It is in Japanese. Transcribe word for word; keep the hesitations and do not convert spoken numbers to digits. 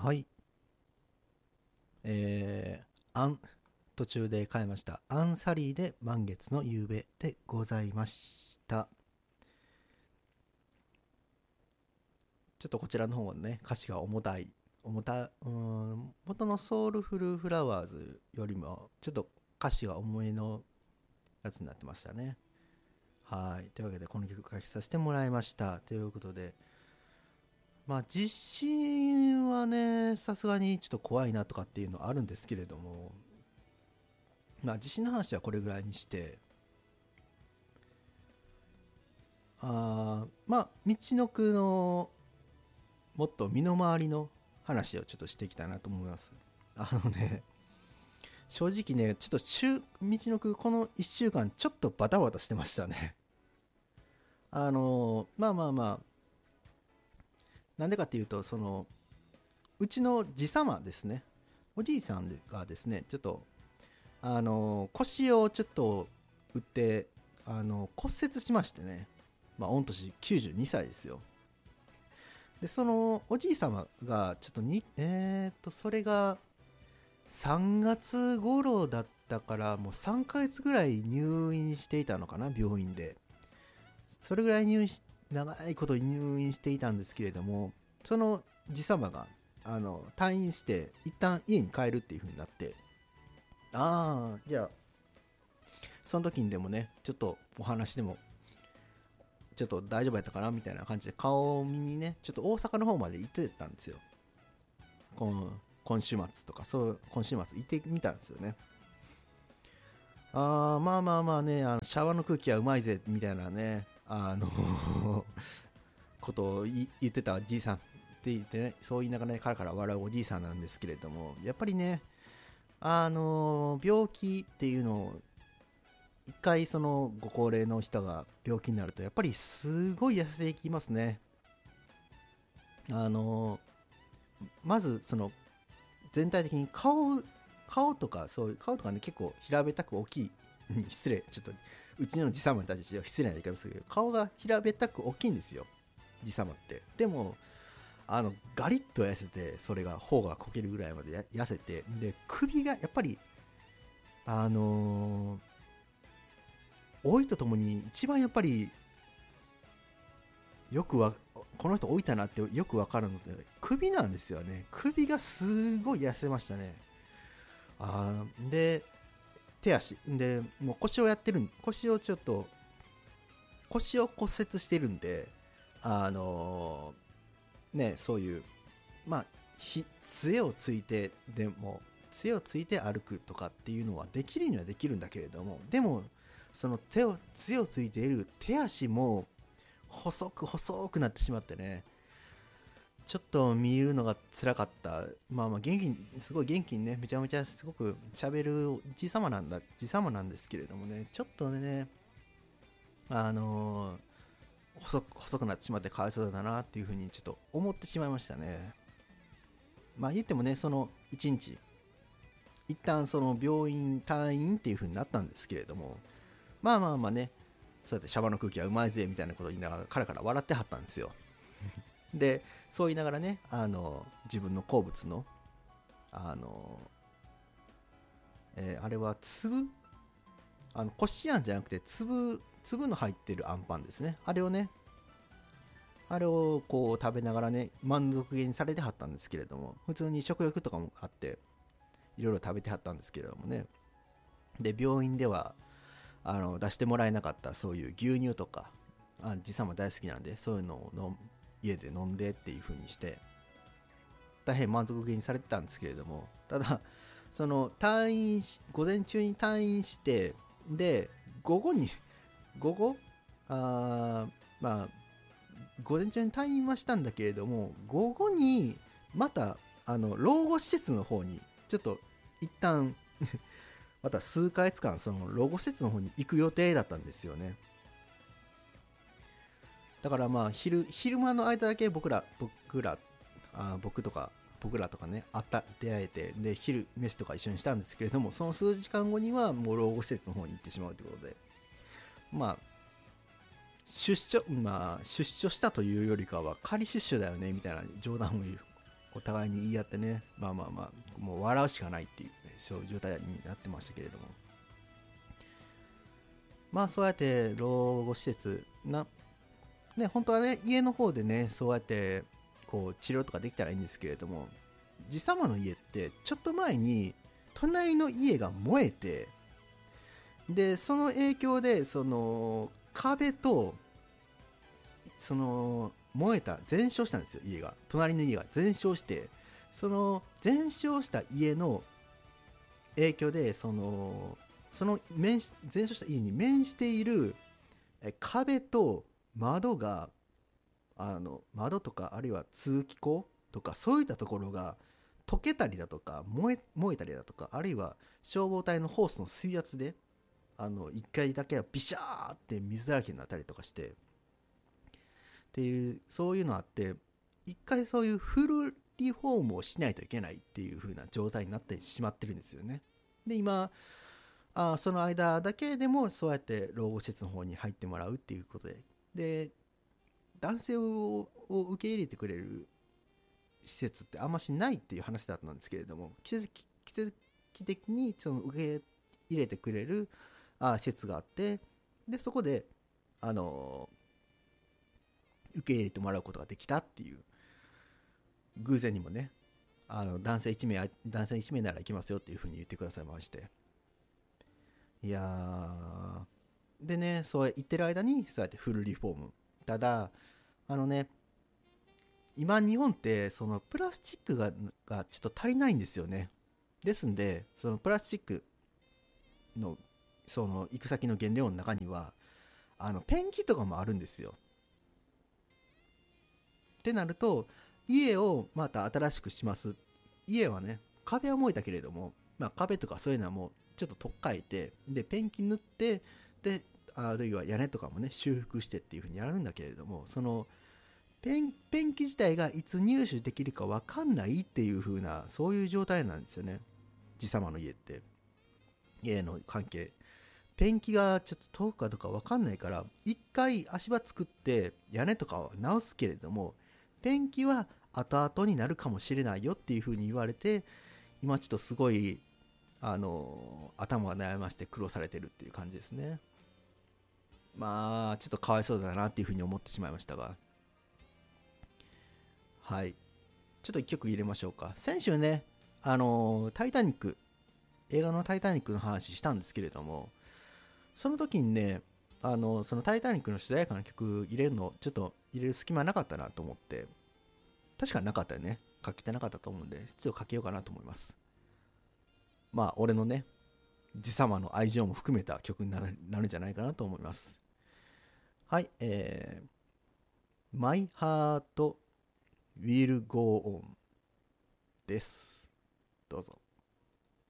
はい。えー、アン、途中で変えました。アンサリーで満月の夕べでございました。ちょっとこちらの方はね、歌詞が重たい。重たい、うーん、元のソウルフルフラワーズよりも、ちょっと歌詞が重めのやつになってましたね。はい。というわけで、この曲書きさせてもらいました。ということで、まあ、実信はね、さすがにちょっと怖いなとかっていうのはあるんですけれども、まあ、地震の話はこれぐらいにして、あーまあ道のくのもっと身の回りの話をちょっとしていきたいなと思います。あのね、正直ね、ちょっと週道のくこのいっしゅうかんちょっとバタバタしてましたね。あのまあまあまあ、なんでかっていうと、そのうちのじさまですね、おじいさんがですね、ちょっとあの腰をちょっと打って、あの骨折しましてね、まあ御年きゅうじゅうにさいですよ。でそのおじい様がちょっとにえー、っとそれがさんがつ頃だったから、もうさんかげつぐらい入院していたのかな、病院で。それぐらい入院し長いこと入院していたんですけれども、そのじさまがあの退院して一旦家に帰るっていう風になって、ああじゃあその時にでもね、ちょっとお話でもちょっと大丈夫やったかなみたいな感じで顔を見にね、ちょっと大阪の方まで行ってたんですよ。今今週末とか、そう今週末行ってみたんですよね。あーまあまあまあね、あのシャワーの空気はうまいぜみたいなね、あのことを言ってたじいさんって言ってね、そう言いながらね、カラカラ笑うおじいさんなんですけれども、やっぱりね、あの病気っていうのを一回、そのご高齢の人が病気になるとやっぱりすごい痩せていきますね。あのまずその全体的に顔顔とか、そういう顔とかね、結構平べったく大きい失礼、ちょっとうちのじさまたちは失礼な言い方するけど、顔が平べったく大きいんですよ、じさまって。でもあのガリッと痩せて、それが頬がこけるぐらいまでや痩せて、で首がやっぱりあのー老いとともに一番やっぱりよくわこの人老いたなってよくわかるので首なんですよね。首がすごい痩せましたね。あーで手足でもう腰をやってるん腰をちょっと腰を骨折してるんで、あのーね、そういう、まあひ杖をついてでも杖をついて歩くとかっていうのはできるにはできるんだけれども、でもその手を杖をついている手足も細く細くなってしまってね、ちょっと見るのが辛かった。まあまあ元気に、すごい元気にね、めちゃめちゃすごく喋るじさまなんだ、じさまなんですけれどもね、ちょっとね、あのー細く細くなってしまってかわいそうだなっていうふうにちょっと思ってしまいましたね。まあ言ってもね、そのいちにち、一旦その病院退院っていうふうになったんですけれども、まあまあまあね、そうやってシャバの空気はうまいぜみたいなことを言いながら、カラカラ笑ってはったんですよ。でそう言いながらね、あの自分の好物のあの、えーあれは粒、あのこしあんじゃなくて粒粒の入ってるあんパンですね、あれをね、あれをこう食べながらね、満足げにされてはったんですけれども、普通に食欲とかもあっていろいろ食べてはったんですけれどもね。で病院ではあの出してもらえなかったそういう牛乳とか、あじさま大好きなんで、そういうのをの家で飲んでっていう風にして大変満足げにされてたんですけれども、ただその退院し午前中に退院して、で午後に午後あーまあ午前中に退院はしたんだけれども、午後にまたあの老後施設の方にちょっと一旦また数ヶ月間その老後施設の方に行く予定だったんですよね。だからまあ昼昼間の間だけ僕ら僕らあ僕とか僕らとかね、あった出会えて、で昼飯とか一緒にしたんですけれども、その数時間後にはもう老後施設の方に行ってしまうということで、まあ出所まあ出所したというよりかは仮出所だよねみたいな冗談を言うお互いに言い合ってね、まあまあまあもう笑うしかないっていう、ね、そういう状態になってましたけれども、まあそうやって老後施設なね、本当はね家の方でねそうやってこう治療とかできたらいいんですけれども、爺様の家ってちょっと前に隣の家が燃えて、でその影響でその壁とその燃えた全焼したんですよ。家が隣の家が全焼して、その全焼した家の影響でそのその面し全焼した家に面しているえ壁と窓があの窓とかあるいは通気口とかそういったところが溶けたりだとか燃え燃えたりだとか、あるいは消防隊のホースの水圧であのいっかいだけはビシャーって水だらけになったりとかしてっていう、そういうのあって、一回そういうフルリフォームをしないといけないっていう風な状態になってしまってるんですよね。で今あその間だけでもそうやって老後施設の方に入ってもらうっていうことで、で男性を受け入れてくれる施設ってあんましないっていう話だったんですけれども、奇跡奇跡的にその受け入れてくれるあ施設があって、でそこであの受け入れてもらうことができたっていう、偶然にもねあの男性いち名男性いち名なら行きますよっていうふうに言ってくださいまして、いやーでね、そう言ってる間にそうやってフルリフォーム、ただあのね今日本ってそのプラスチックががちょっと足りないんですよね。ですんでそのプラスチックのその行く先の原料の中にはあのペンキとかもあるんですよ。ってなると家をまた新しくします。家はね壁は燃えたけれども、まあ、壁とかそういうのはもうちょっと取っ替えて、でペンキ塗って、であるいは屋根とかもね修復してっていう風にやるんだけれども、そのペンペンキ自体がいつ入手できるか分かんないっていう風なそういう状態なんですよね。爺様の家って家の関係、ペンキがちょっと遠くかどうか分かんないから一回足場作って屋根とかは直すけれども、ペンキは後々になるかもしれないよっていう風に言われて、今ちょっとすごいあの頭が悩まして苦労されてるっていう感じですね。まあちょっとかわいそうだなっていう風に思ってしまいましたが、はい、ちょっと一曲入れましょうか。先週ねあのタイタニック映画のタイタニックの話したんですけれども、その時にねあのそのタイタニックの主題歌の曲入れるのちょっと入れる隙間なかったなと思って、確かなかったよね、書けてなかったと思うんでちょっと書けようかなと思います。まあ俺のね爺様の愛情も含めた曲になるなるんじゃないかなと思います。はい、えー、My Heart Will Go On です。どうぞ。